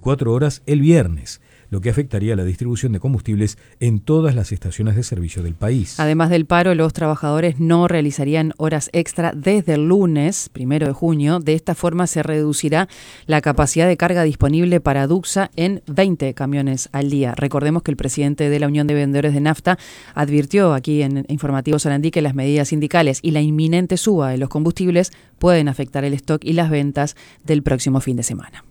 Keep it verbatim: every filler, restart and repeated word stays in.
veinticuatro horas el viernes, lo que afectaría a la distribución de combustibles en todas las estaciones de servicio del país. Además del paro, los trabajadores no realizarían horas extra desde el lunes, primero de junio. De esta forma se reducirá la capacidad de carga disponible para Duxa en veinte camiones al día. Recordemos que el presidente de la Unión de Vendedores de Nafta advirtió aquí en Informativo Sarandí que las medidas sindicales y la inminente suba de los combustibles pueden afectar el stock y las ventas del próximo fin de semana.